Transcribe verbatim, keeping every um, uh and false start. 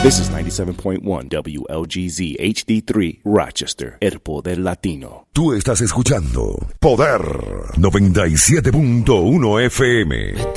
This is ninety-seven point one W L G Z H D three, Rochester, el poder latino. Tú estás escuchando Poder noventa y siete punto uno F M.